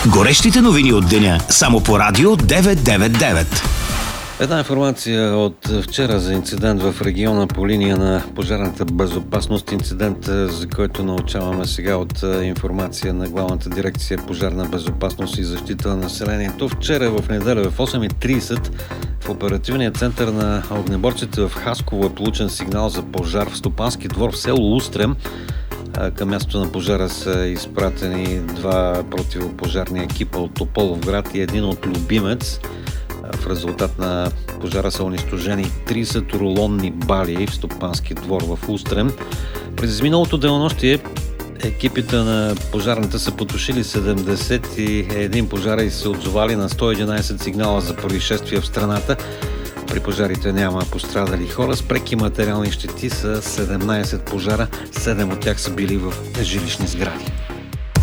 Горещите новини от деня само по Радио 999. Една информация от вчера за инцидент в региона по линия на пожарната безопасност. Инцидент, за който научаваме сега от информация на Главната дирекция пожарна безопасност и защита на населението. Вчера в неделя в 8:30 в оперативния център на огнеборците в Хасково е получен сигнал за пожар в стопански двор в село Устрем. Към мястото на пожара са изпратени 2 противопожарни екипа от Тополовград и един от Любимец. В резултат на пожара са унищожени 30 рулонни балии в стопански двор в Устрем. През изминалото денонощие екипите на пожарната са потушили 71 пожара и се отзовали на 111 сигнала за происшествия в страната. При пожарите няма пострадали хора. С преки материални щети са 17 пожара, 7 от тях са били в жилищни сгради.